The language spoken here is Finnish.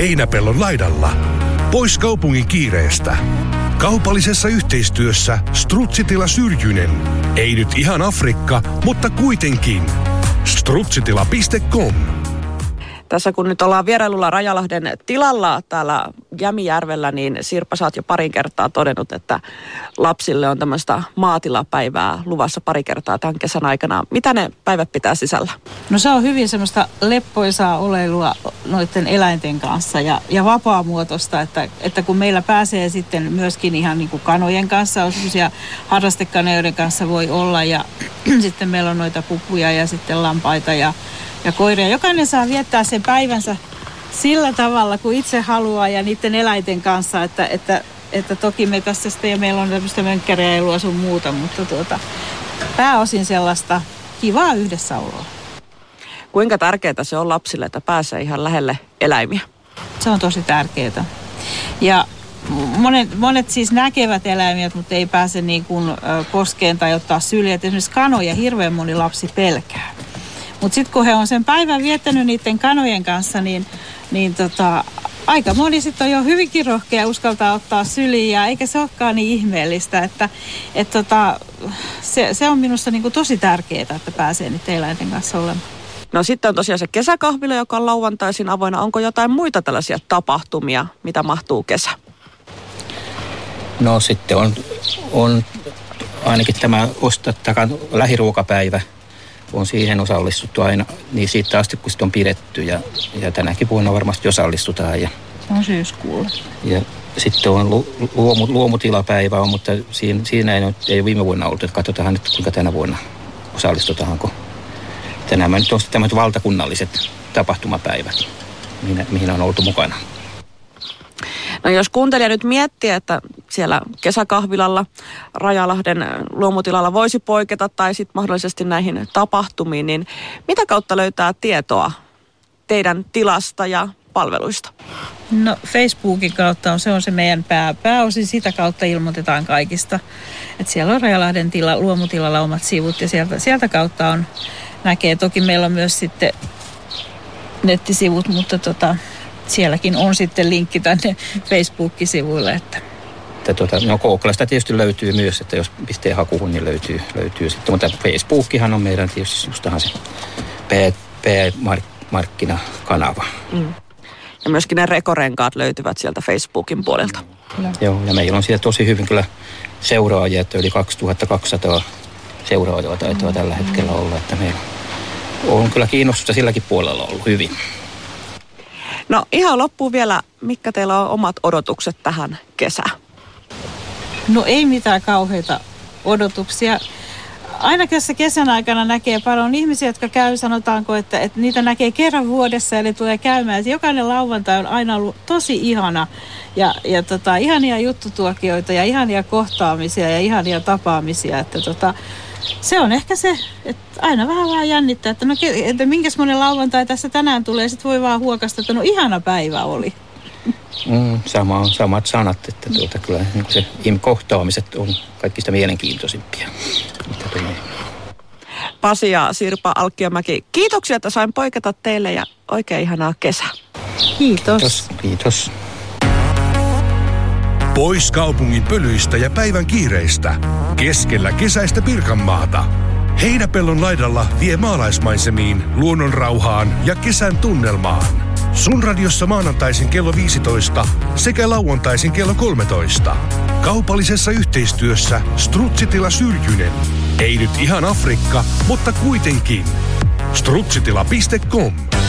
Heinäpellon laidalla. Pois kaupungin kiireestä. Kaupallisessa yhteistyössä Strutsitila Syrjynen. Ei nyt ihan Afrikka, mutta kuitenkin. Strutsitila.com. Tässä kun nyt ollaan vierailulla Rajalahden tilalla täällä Jämijärvellä, niin Sirpa, sä oot jo parin kertaa todennut, että lapsille on tämmöistä maatilapäivää luvassa pari kertaa tämän kesän aikana. Mitä ne päivät pitää sisällä? No se on hyvin semmoista leppoisaa oleilua noiden eläinten kanssa ja vapaamuotoista, että kun meillä pääsee sitten myöskin ihan niin kuin kanojen kanssa, on semmoisia harrastekanojen kanssa voi olla ja sitten meillä on noita pupuja ja sitten lampaita ja koiria. Jokainen saa viettää sen päivänsä sillä tavalla, kuin itse haluaa ja niiden eläinten kanssa, että toki me tässä sitten ja meillä on tämmöistä mönkkäreilua sun muuta, mutta pääosin sellaista kivaa yhdessäoloa. Kuinka tärkeää se on lapsille, että pääsee ihan lähelle eläimiä? Se on tosi tärkeää. Ja monet siis näkevät eläimiä, mutta ei pääse niin kuin koskeen tai ottaa syliä. Esimerkiksi kanoja hirveän moni lapsi pelkää. Mutta sitten kun he on sen päivän viettänyt niiden kanojen kanssa, niin aika moni sitten on jo hyvinkin rohkea uskaltaa ottaa syliin ja eikä se olekaan niin ihmeellistä, että se on minusta niinku tosi tärkeää, että pääsee niiden eläinten kanssa olemaan. No sitten on tosiaan se kesäkahvila, joka on lauantaisin avoinna. Onko jotain muita tällaisia tapahtumia, mitä mahtuu kesä? No sitten on ainakin tämä lähiruokapäivä. On siihen osallistuttu aina niin siitä asti, kun sitä on pidetty ja tänäkin vuonna varmasti osallistutaan. Se on syyskuulla. Ja sitten on luomutilapäivä, mutta siinä ei ole viime vuonna ollut. Että katsotaan nyt, kuinka tänä vuonna osallistutaan, kun tänään nyt on tämmöiset valtakunnalliset tapahtumapäivät, mihin on oltu mukana. No jos kuuntelija nyt miettii, että siellä kesäkahvilalla Rajalahden luomutilalla voisi poiketa tai sitten mahdollisesti näihin tapahtumiin, niin mitä kautta löytää tietoa teidän tilasta ja palveluista? No Facebookin kautta se on se meidän pääosin sitä kautta ilmoitetaan kaikista. Että siellä on Rajalahden luomutilalla omat sivut ja sieltä kautta näkee. Toki meillä on myös sitten nettisivut, mutta sielläkin on sitten linkki tänne Facebook-sivuille. No Googlesta tietysti löytyy myös, että jos pistee hakuun, niin löytyy sitten. Mutta Facebookihan on meidän tietysti justahan se markkinakanava. Ja myöskin ne rekorenkaat löytyvät sieltä Facebookin puolelta. Joo, ja meillä on siellä tosi hyvin kyllä seuraajia, että yli 2200 seuraajaa taitaa tällä hetkellä olla, että meillä on kyllä kiinnostusta silläkin puolella ollut hyvin. No ihan loppuun vielä, mitkä teillä on omat odotukset tähän kesään? No ei mitään kauheita odotuksia. Aina tässä kesän aikana näkee paljon ihmisiä, jotka käy, sanotaanko, että niitä näkee kerran vuodessa ja ne tulee käymään. Jokainen lauantai on aina ollut tosi ihana ja ihania juttutuokioita ja ihania kohtaamisia ja ihania tapaamisia. Että se on ehkä se, että aina vähän jännittää, että minkäs monen lauantai tässä tänään tulee. Sitten voi vaan huokasta, että no ihana päivä oli. Samat sanat, että kyllä niin se kohtaamiset on kaikista mielenkiintoisimpia. Pasi ja Sirpa Alkkiomäki, kiitoksia, että sain poiketa teille ja oikein ihanaa kesää. Kiitos. Pois kaupungin pölyistä ja päivän kiireistä. Keskellä kesäistä Pirkanmaata. Heinäpellon laidalla vie maalaismaisemiin, luonnon rauhaan ja kesän tunnelmaan. Sun radiossa maanantaisin kello 15 sekä lauantaisin kello 13. Kaupallisessa yhteistyössä Strutsitila Syrjynen. Ei nyt ihan Afrikka, mutta kuitenkin. Strutsitila.com